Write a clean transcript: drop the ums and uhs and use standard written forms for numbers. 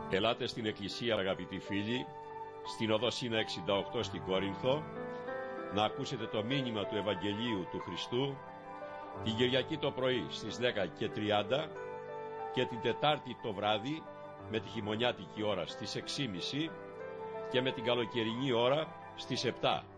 Ελάτε στην Εκκλησία, αγαπητοί φίλοι, στην οδό Σίνα 68 στην Κόρινθο, να ακούσετε το μήνυμα του Ευαγγελίου του Χριστού την Κυριακή το πρωί στις 10:30 και την Τετάρτη το βράδυ με τη χειμωνιάτικη ώρα στις 6:30 και με την καλοκαιρινή ώρα στις 7.